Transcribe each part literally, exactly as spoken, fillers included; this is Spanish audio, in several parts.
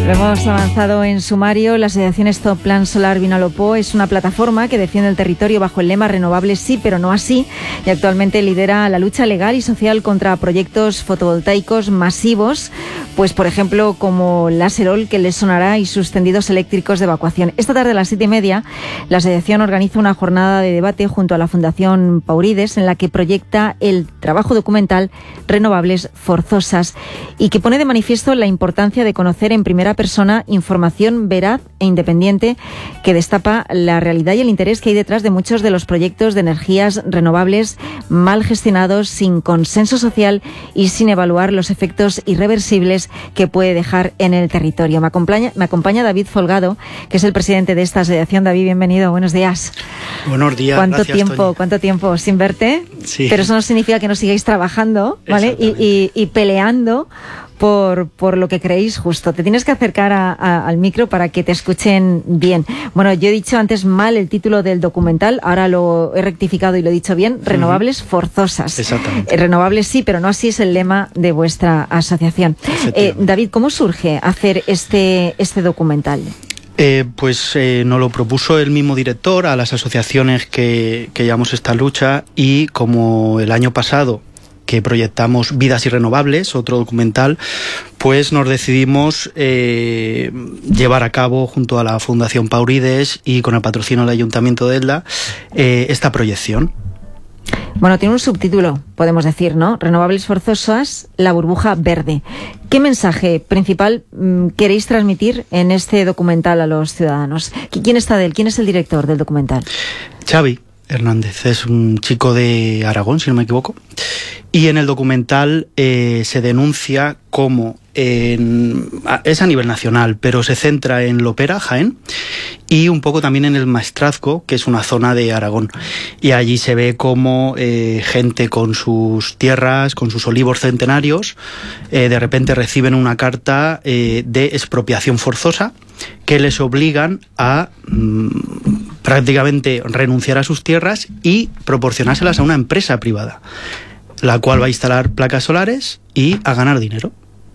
Lo hemos avanzado en sumario. La asociación Stop Plan Solar Vinalopó es una plataforma que defiende el territorio bajo el lema renovables sí, pero no así, y actualmente lidera la lucha legal y social contra proyectos fotovoltaicos masivos, pues por ejemplo como Láserol, que les sonará, y sus tendidos eléctricos de evacuación. Esta tarde a las siete y media la asociación organiza una jornada de debate junto a la Fundación Paurides en la que proyecta el trabajo documental Renovables Forzosas y que pone de manifiesto la importancia de conocer en primera persona información veraz e independiente que destapa la realidad y el interés que hay detrás de muchos de los proyectos de energías renovables mal gestionados, sin consenso social y sin evaluar los efectos irreversibles que puede dejar en el territorio. Me acompaña, me acompaña David Folgado, que es el presidente de esta asociación. David, bienvenido, buenos días. Buenos días. ¿Cuánto Gracias, tiempo, Toñi. cuánto tiempo sin verte? Sí. Pero eso no significa que no sigáis trabajando, ¿vale? Y, y, y peleando por, por lo que creéis justo. Te tienes que acercar a, a, al micro para que te escuchen bien. Bueno, yo he dicho antes mal el título del documental, ahora lo he rectificado y lo he dicho bien. Renovables uh-huh. forzosas. Exactamente. Eh, renovables sí, pero no así es el lema de vuestra asociación. Eh, David, ¿cómo surge hacer este, este documental? Eh, pues eh, nos lo propuso el mismo director a las asociaciones que, que llevamos esta lucha, y como el año pasado que proyectamos Vidas y Renovables, otro documental, pues nos decidimos eh, llevar a cabo junto a la Fundación Paurides y con el patrocinio del Ayuntamiento de Elda eh, esta proyección. Bueno, tiene un subtítulo, podemos decir, ¿no? Renovables forzosas, la burbuja verde. ¿Qué mensaje principal mmm, queréis transmitir en este documental a los ciudadanos? ¿Quién está de él? ¿Quién es el director del documental? Xavi Hernández, es un chico de Aragón, si no me equivoco. Y en el documental eh, se denuncia cómo en, es a nivel nacional, pero se centra en Lopera, Jaén, y un poco también en el Maestrazgo, que es una zona de Aragón. Y allí se ve cómo eh, gente con sus tierras, con sus olivos centenarios, eh, de repente reciben una carta eh, de expropiación forzosa que les obligan a mmm, prácticamente renunciar a sus tierras y proporcionárselas a una empresa privada, la cual va a instalar placas solares y a ganar dinero.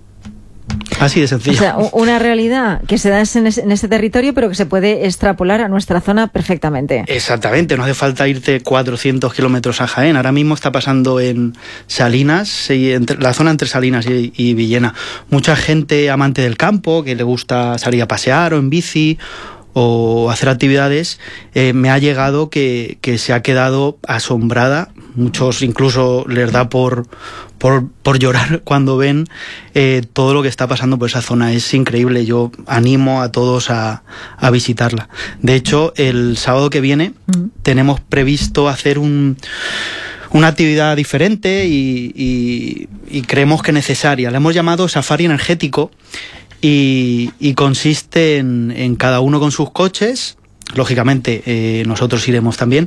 Así de sencillo. O sea, una realidad que se da en este territorio, pero que se puede extrapolar a nuestra zona perfectamente. Exactamente, no hace falta irte cuatrocientos kilómetros a Jaén. Ahora mismo está pasando en Salinas, entre, la zona entre Salinas y, y Villena. Mucha gente amante del campo, que le gusta salir a pasear o en bici o hacer actividades, eh, me ha llegado que, que se ha quedado asombrada. Muchos incluso les da por, por, por llorar cuando ven eh, todo lo que está pasando por esa zona. Es increíble, yo animo a todos a, a visitarla. De hecho, el sábado que viene mm. tenemos previsto hacer un... una actividad diferente y, y, y creemos que necesaria. La hemos llamado Safari Energético. Y, y consiste en, en cada uno con sus coches, lógicamente eh, nosotros iremos también,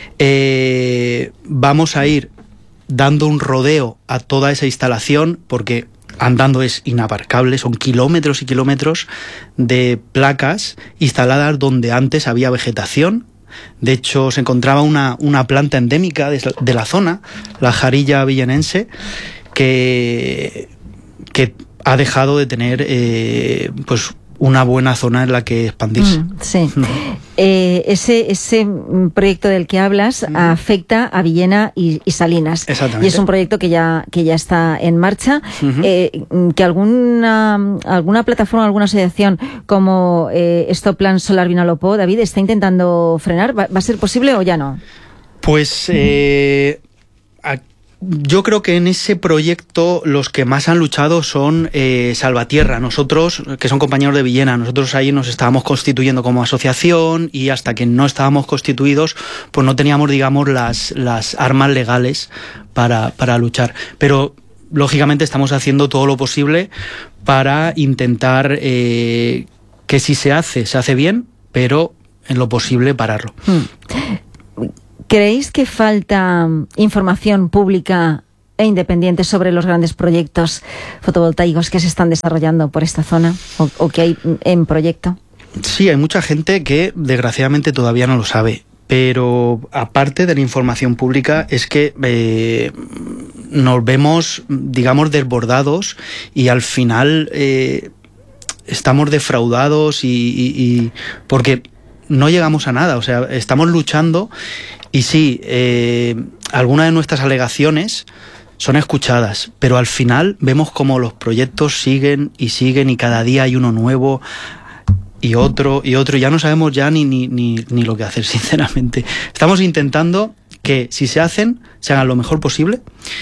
eh, vamos a ir dando un rodeo a toda esa instalación, porque andando es inabarcable, son kilómetros y kilómetros de placas instaladas donde antes había vegetación. De hecho, se encontraba una, una planta endémica de, de la zona, la jarilla villenense, que... que ha dejado de tener eh, pues una buena zona en la que expandirse. Mm, sí. Mm. Eh, ese, ese proyecto del que hablas mm. afecta a Villena y, y Salinas. Exactamente. Y es un proyecto que ya, que ya está en marcha. Uh-huh. Eh, que alguna, alguna plataforma, alguna asociación como eh, Stop Plan Solar Vinalopó, David, está intentando frenar. ¿Va, va a ser posible o ya no? Pues... Eh, a... Yo creo que en ese proyecto los que más han luchado son eh, Salvatierra. Nosotros, que son compañeros de Villena, nosotros ahí nos estábamos constituyendo como asociación, y hasta que no estábamos constituidos, pues no teníamos, digamos, las, las armas legales para, para luchar. Pero, lógicamente, estamos haciendo todo lo posible para intentar eh, que si se hace, se hace bien, pero en lo posible pararlo. Hmm. ¿Creéis que falta información pública e independiente sobre los grandes proyectos fotovoltaicos que se están desarrollando por esta zona o, o que hay en proyecto? Sí, hay mucha gente que desgraciadamente todavía no lo sabe, pero aparte de la información pública es que eh, nos vemos, digamos, desbordados, y al final... Eh, estamos defraudados y, y, y porque no llegamos a nada. O sea, estamos luchando y sí, eh, algunas de nuestras alegaciones son escuchadas, pero al final vemos como los proyectos siguen y siguen y cada día hay uno nuevo y otro y otro, y ya no sabemos ya ni, ni, ni, ni lo que hacer, sinceramente. Estamos intentando que si se hacen, se hagan lo mejor posible,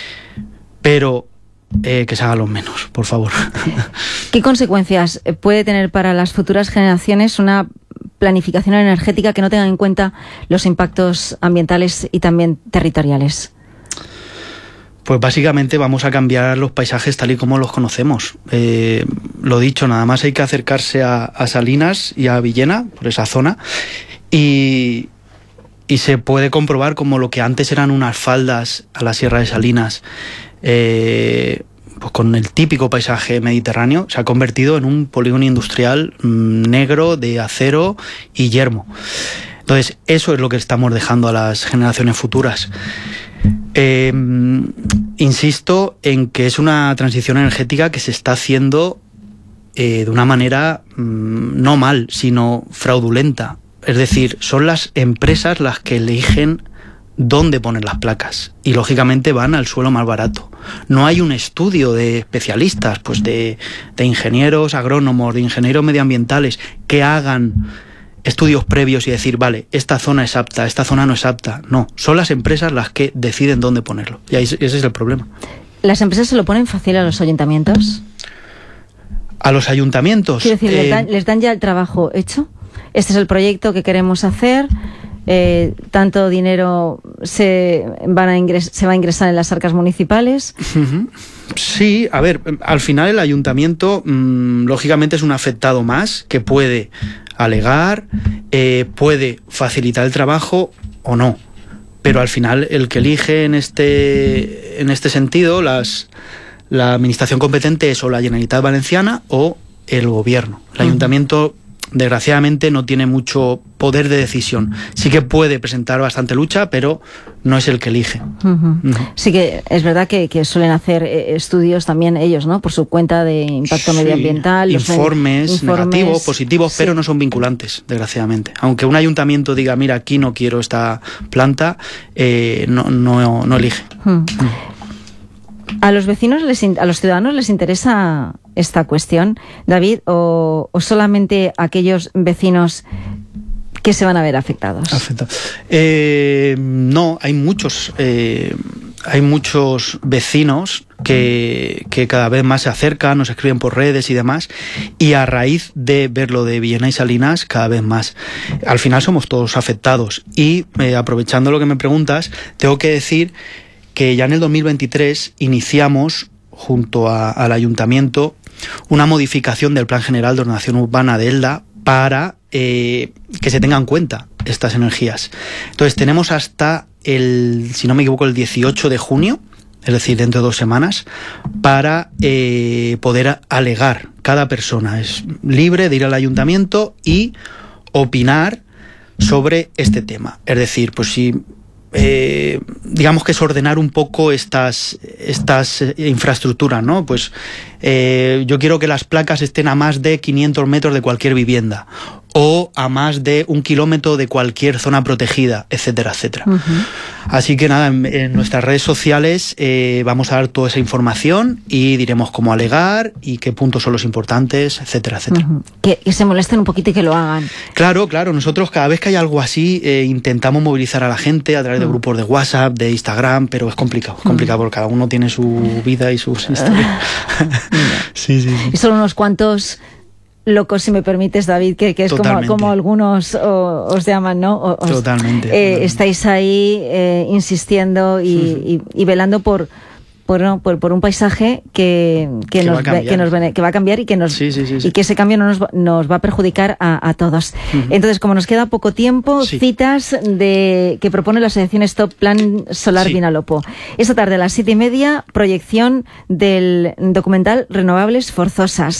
pero eh, que se hagan lo menos, por favor. ¿Qué consecuencias puede tener para las futuras generaciones una planificación energética que no tenga en cuenta los impactos ambientales y también territoriales? Pues básicamente vamos a cambiar los paisajes tal y como los conocemos. Eh, lo dicho, nada más hay que acercarse a, a Salinas y a Villena, por esa zona, y, y se puede comprobar como lo que antes eran unas faldas a la Sierra de Salinas, eh, pues con el típico paisaje mediterráneo, se ha convertido en un polígono industrial mmm, negro de acero y yermo. Entonces, eso es lo que estamos dejando a las generaciones futuras. Eh, insisto en que es una transición energética que se está haciendo eh, de una manera mmm, no mal, sino fraudulenta. Es decir, son las empresas las que eligen dónde poner las placas y lógicamente van al suelo más barato. No hay un estudio de especialistas, pues de, de ingenieros agrónomos, de ingenieros medioambientales que hagan estudios previos y decir, vale, esta zona es apta, esta zona no es apta. No, son las empresas las que deciden dónde ponerlo. Y ahí, ese es el problema. ¿Las empresas se lo ponen fácil a los ayuntamientos? ¿A los ayuntamientos? Quiero decir, eh, ¿les, dan, ¿les dan ya el trabajo hecho? Este es el proyecto que queremos hacer, eh, tanto dinero se, van a ingres, se va a ingresar en las arcas municipales. Uh-huh. Sí, a ver, al final el ayuntamiento, mmm, lógicamente es un afectado más que puede alegar, eh, puede facilitar el trabajo o no, pero al final el que elige en este en este sentido las la administración competente es o la Generalitat Valenciana o el gobierno. El uh-huh. ayuntamiento desgraciadamente no tiene mucho poder de decisión. Sí que puede presentar bastante lucha, pero no es el que elige. Uh-huh. Uh-huh. Sí que es verdad que, que suelen hacer eh, estudios también ellos, ¿no? Por su cuenta de impacto sí, medioambiental. Informes, los informes negativos, positivos, sí. Pero no son vinculantes, desgraciadamente. Aunque un ayuntamiento diga, mira, aquí no quiero esta planta, eh, no, no, no elige. Uh-huh. Uh-huh. ¿A los vecinos, les, a los ciudadanos les interesa esta cuestión, David, o, o solamente a aquellos vecinos que se van a ver afectados? Afecta. Eh, no, hay muchos, eh, hay muchos vecinos que, que cada vez más se acercan, nos escriben por redes y demás, y a raíz de ver lo de Villena y Salinas, cada vez más. Al final somos todos afectados. Y eh, aprovechando lo que me preguntas, tengo que decir que ya en el dos mil veintitrés iniciamos, junto a, al Ayuntamiento, una modificación del Plan General de Ordenación Urbana de Elda para eh, que se tengan en cuenta estas energías. Entonces tenemos hasta el, si no me equivoco, el dieciocho de junio, es decir, dentro de dos semanas, para eh, poder alegar. Cada persona es libre de ir al Ayuntamiento y opinar sobre este tema. Es decir, pues si Eh, digamos que es ordenar un poco estas, estas infraestructuras, ¿no? Pues eh, yo quiero que las placas estén a más de quinientos metros de cualquier vivienda o a más de un kilómetro de cualquier zona protegida, etcétera, etcétera. Uh-huh. Así que nada, en, en nuestras redes sociales eh, vamos a dar toda esa información y diremos cómo alegar y qué puntos son los importantes, etcétera, etcétera. Uh-huh. Que, que se molesten un poquito y que lo hagan. Claro, claro. Nosotros cada vez que hay algo así eh, intentamos movilizar a la gente a través de uh-huh. grupos de WhatsApp, de Instagram, pero es complicado, es complicado uh-huh. porque cada uno tiene su vida y sus historias. sí, sí, sí. Y son unos cuantos locos, si me permites, David, que, que es como, como algunos o, os llaman, ¿no? O, os, totalmente, eh, totalmente. Estáis ahí eh, insistiendo y, y, y velando por por, no, por por un paisaje que que, que, nos, va que nos que va a cambiar y que nos sí, sí, sí, sí. y que ese cambio no nos, nos va a perjudicar a, a todos. Uh-huh. Entonces, como nos queda poco tiempo, sí. citas de que propone la asociación Stop Plan Solar sí. Vinalopó. Esta tarde a las siete y media, proyección del documental Renovables Forzosas.